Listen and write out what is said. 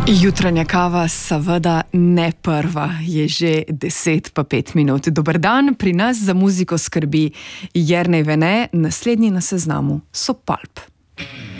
Jutranja kava seveda ne prva, je že 10:05. Dober dan, pri nas za muziko skrbi Jernej Vene, naslednji na seznamu so Pulp.